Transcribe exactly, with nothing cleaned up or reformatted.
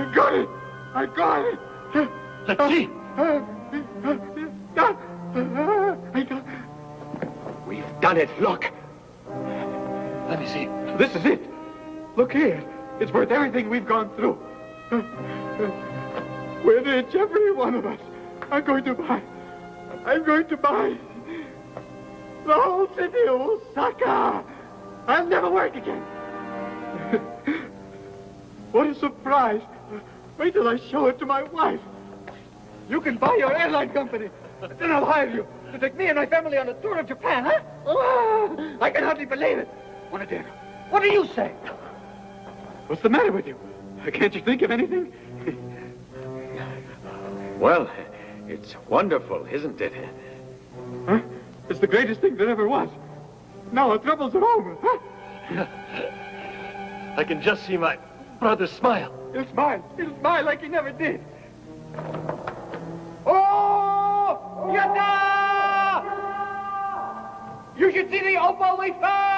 I got it! I got it! Let's see. I got... We've done it. Look. Let me see. This is it. Look here. It's worth everything we've gone through. We're rich, every one of us. I'm going to buy. I'm going to buy the whole city of Osaka. I'll never work again. What a surprise. Wait till I show it to my wife. You can buy your airline company. Then I'll hire you to take me and my family on a tour of Japan, huh? Oh, I can hardly believe it. Monadero, what do you say? What's the matter with you? Can't you think of anything? Well, it's wonderful, isn't it? Huh? It's the greatest thing that ever was. Now our troubles are over, huh? I can just see my brother smile. He'll smile. He'll smile like he never did. Oh! Yatta! You should see the opal we found!